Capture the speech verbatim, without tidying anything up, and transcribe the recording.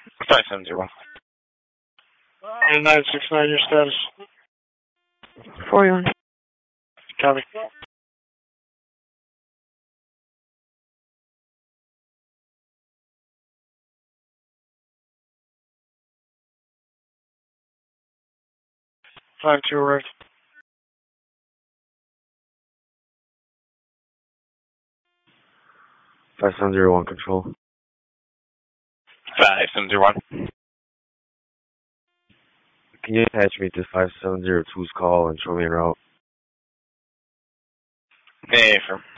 five seven zero one. nine six nine, your status. forty-one. Copy. five two arrived. five seven zero one, control. five seven zero one. Can you attach me to five seven zero two's call and show me a route? Hey, affirm.